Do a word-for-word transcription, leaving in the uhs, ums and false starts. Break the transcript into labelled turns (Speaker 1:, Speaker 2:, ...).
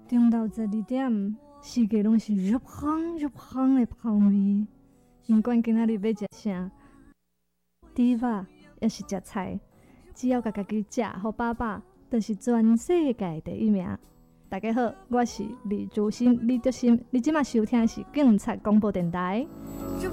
Speaker 1: 中昼十二點，世界攏是入香入香的香味。毋管今仔日要食啥，猪肉也是食菜，只要家家己食好饱饱，就是全世界第一名。大家好，我是李竹新李竹新，你即马收聽的是警察廣播電台。